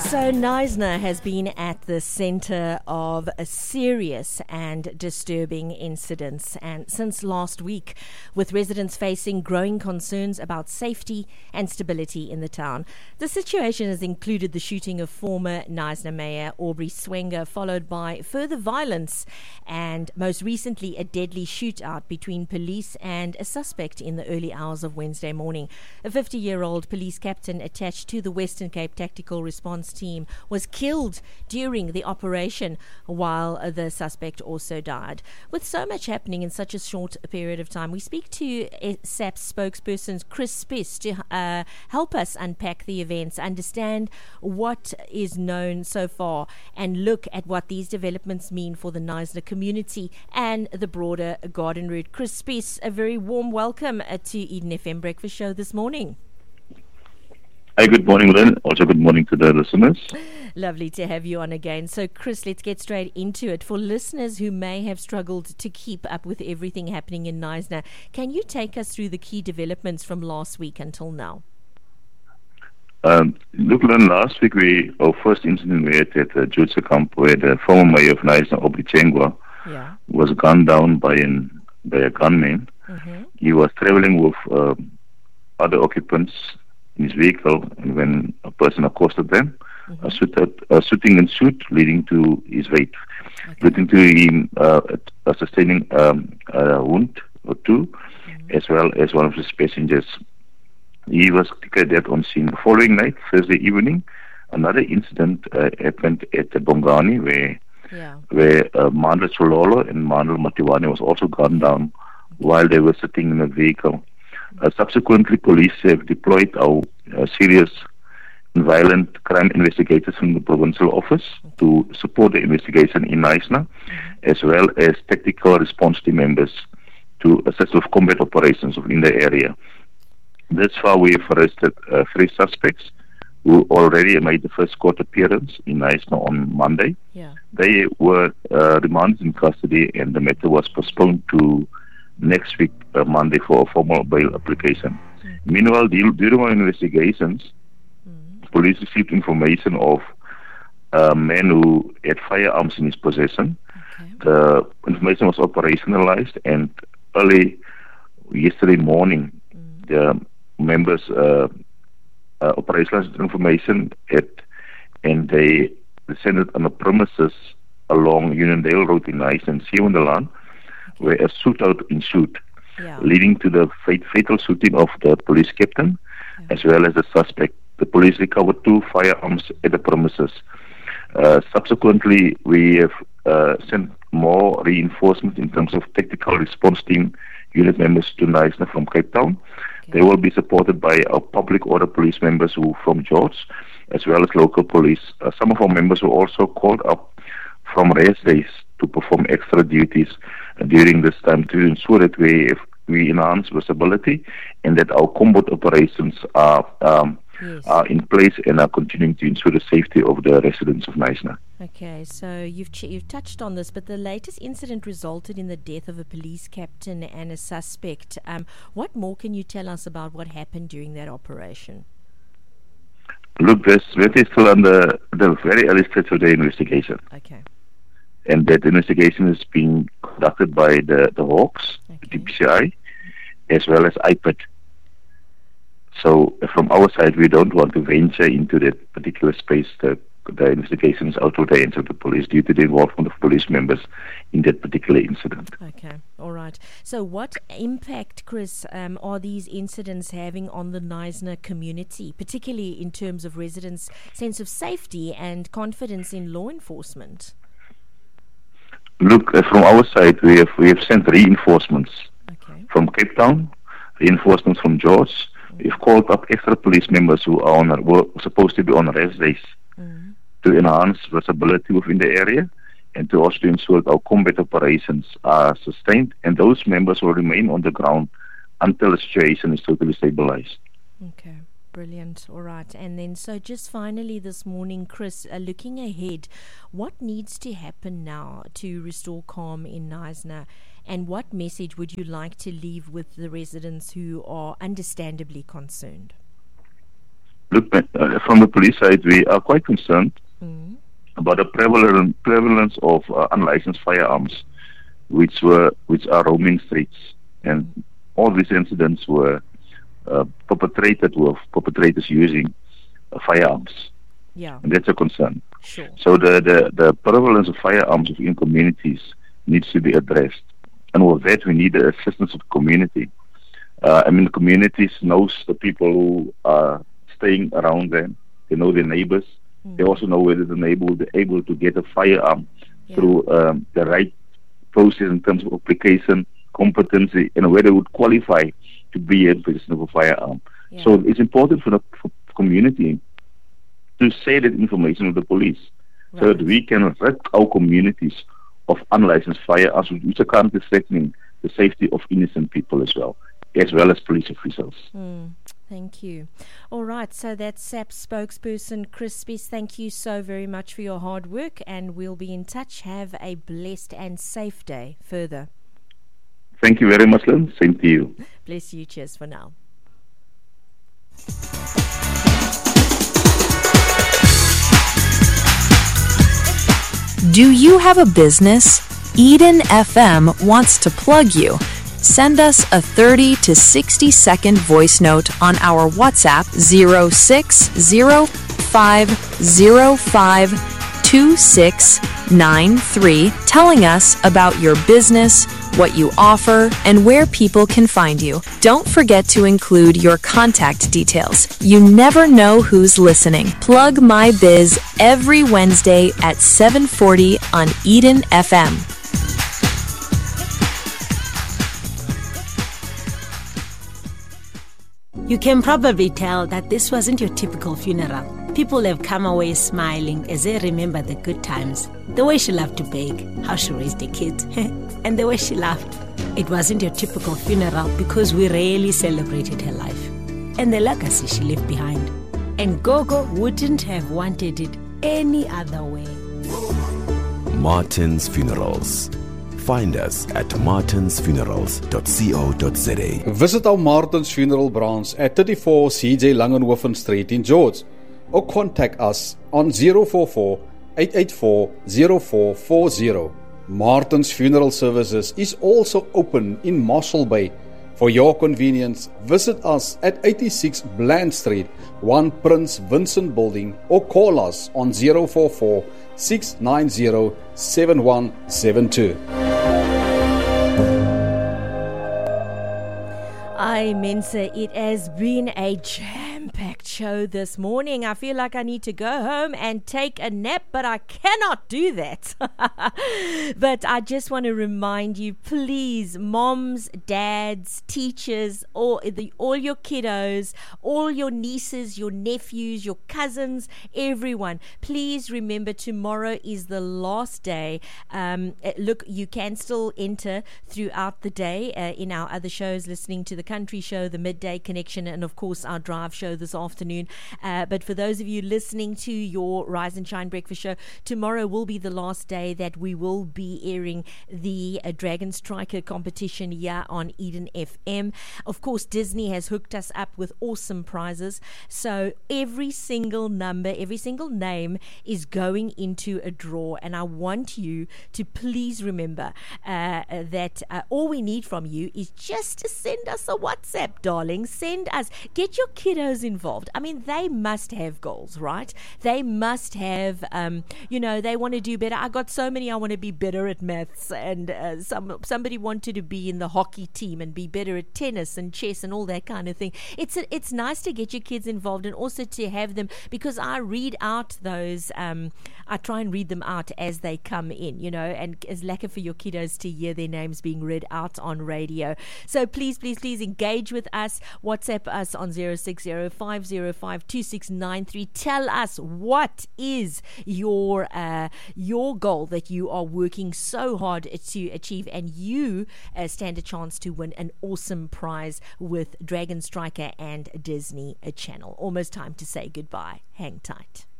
So Knysna has been at the centre of a serious and disturbing incidents, and since last week, with residents facing growing concerns about safety and stability in the town. The situation has included the shooting of former Knysna Mayor Aubrey Swenger, followed by further violence and most recently a deadly shootout between police and a suspect in the early hours of Wednesday morning. A 50-year-old police captain attached to the Western Cape Tactical Response Team was killed during the operation, while the suspect also died. With so much happening in such a short period of time, we speak to SAP's spokesperson Chris Spiss to help us unpack the events, understand what is known so far, and look at what these developments mean for the Knysna community and the broader Garden Route. Chris Spiss, a very warm welcome to Eden FM Breakfast Show this morning. Hi, good morning, Lynn. Also, good morning to the listeners. Lovely to have you on again. So, Chris, let's get straight into it. For listeners who may have struggled to keep up with everything happening in Knysna, can you take us through the key developments from last week until now? Look, Lynn, last week our first incident we had at Jutsa Camp, where the former mayor of Knysna, Aubrey Swenger, was gunned down by a gunman. Mm-hmm. He was traveling with other occupants in his vehicle, and when a person accosted them, a shooting ensued, leading to his fate, leading to him sustaining a wound or two, as well as one of his passengers. He was declared dead on scene. The following night, Thursday evening, another incident happened at Bongani, where Mandla Chololo and Mandla Matiwane was also gunned down while they were sitting in a vehicle. Subsequently, police have deployed our serious and violent crime investigators from the provincial office to support the investigation in Knysna, as well as tactical response team members to assist with combat operations in the area. Thus far, we have arrested 3 suspects who already made the first court appearance in Knysna on Monday. They were remanded in custody, and the matter was postponed to next week, Monday, for a formal bail application. Meanwhile, during our investigations, police received information of a man who had firearms in his possession. The information was operationalized, and early yesterday morning, the members operationalized the information and they descended on the premises along Uniondale Road in Knysna and Seewonderland, where a shootout ensued, leading to the fatal shooting of the police captain as well as the suspect. The police recovered 2 firearms at the premises. Subsequently, we have sent more reinforcements in terms of tactical response team unit members to Knysna from Cape Town. They will be supported by our public order police members who from George, as well as local police. Some of our members were also called up from rest days to perform extra duties during this time to ensure that we enhance visibility and that our combat operations are in place and are continuing to ensure the safety of the residents of Knysna. Okay, so you've touched on this, but the latest incident resulted in the death of a police captain and a suspect. What more can you tell us about what happened during that operation? Look, that is still under the very early stage of the investigation. Okay. And that investigation is being conducted by the Hawks, the DPCI, as well as IPID. So from our side, we don't want to venture into that particular space. The investigation is out of the hands of the police due to the involvement of police members in that particular incident. Okay, all right. So what impact, Chris, are these incidents having on the Knysna community, particularly in terms of residents' sense of safety and confidence in law enforcement? Look, from our side, we have sent reinforcements from Cape Town, reinforcements from George. We've called up extra police members who were supposed to be on rest days to enhance visibility within the area and to also ensure that our combat operations are sustained, and those members will remain on the ground until the situation is totally stabilized. Okay. Brilliant. All right. And then, so just finally this morning, Chris, looking ahead, what needs to happen now to restore calm in Knysna, and what message would you like to leave with the residents who are understandably concerned? look, from the police side, we are quite concerned about the prevalence of unlicensed firearms, which are roaming streets, and all these incidents were perpetrated with perpetrators using firearms. Yeah, and that's a concern. Sure. So the prevalence of firearms within communities needs to be addressed, and with that we need the assistance of the community. The communities knows the people who are staying around them. They know their neighbors. They also know whether the neighbor will be able to get a firearm through the right process in terms of application, competency, and whether they would qualify to be in possession of a firearm. Yeah. So it's important for the community to share that information with the police, so that we can rid our communities of unlicensed firearms, which are currently threatening the safety of innocent people as well as police officials. Thank you. All right, so that's SAP spokesperson Chris Spies. Thank you so very much for your hard work, and we'll be in touch. Have a blessed and safe day further. Thank you very much, Lynn. Same to you. Bless you. Cheers for now. Do you have a business? Eden FM wants to plug you. Send us a 30 to 60 second voice note on our WhatsApp 0605052693 telling us about your business, what you offer, and where people can find you. Don't forget to include your contact details. You never know who's listening. Plug My Biz every Wednesday at 7:40 on Eden FM. You can probably tell that this wasn't your typical funeral. People have come away smiling as they remember the good times. The way she loved to bake, how she raised the kids, and the way she laughed. It wasn't your typical funeral because we rarely celebrated her life and the legacy she left behind. And Gogo wouldn't have wanted it any other way. Martin's Funerals. Find us at martinsfunerals.co.za. Visit our Martin's Funeral branch at 34 CJ Langenhoven Street in George, or contact us on 044-884-0440. Martin's Funeral Services is also open in Mossel Bay. For your convenience, visit us at 86 Bland Street, 1 Prince Vincent Building, or call us on 044-690-7172. Hi, Mensa. It has been a jam-packed show this morning. I feel like I need to go home and take a nap, but I cannot do that. But I just want to remind you, please, moms, dads, teachers, all your kiddos, all your nieces, your nephews, your cousins, everyone, please remember tomorrow is the last day. Look, you can still enter throughout the day in our other shows, listening to the Country Show, the Midday Connection, and of course our Drive Show this afternoon. But for those of you listening to your Rise and Shine Breakfast Show, tomorrow will be the last day that we will be airing the Dragon Striker competition here on Eden FM. Of course, Disney has hooked us up with awesome prizes. So every single number, every single name is going into a draw. And I want you to please remember that all we need from you is just to send us a WhatsApp, darling. Get your kiddos involved. I mean, they must have goals, right? They must have, they want to do better. I got so many, I want to be better at maths, and somebody wanted to be in the hockey team and be better at tennis and chess and all that kind of thing. It's nice to get your kids involved, and also to have them, because I read out those, I try and read them out as they come in, and it's lekker for your kiddos to hear their names being read out on radio. So please engage with us. WhatsApp us on 060-505-2693. Tell us what is your goal that you are working so hard to achieve, and you stand a chance to win an awesome prize with Dragon Striker and Disney Channel. Almost time to say goodbye. Hang tight.